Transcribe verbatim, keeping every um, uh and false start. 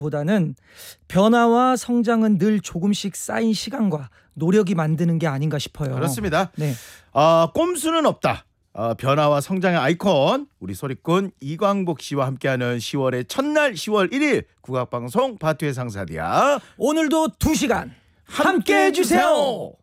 보다는 변화와 성장은 늘 조금씩 쌓인 시간과 노력이 만드는 게 아닌가 싶어요. 그렇습니다. 네. 어, 꼼수는 없다. 어, 변화와 성장의 아이콘 우리 소리꾼 이광복 씨와 함께하는 시월의 첫날 시월 일일 국악방송 바투의 상사디아 오늘도 두 시간 함께 해주세요.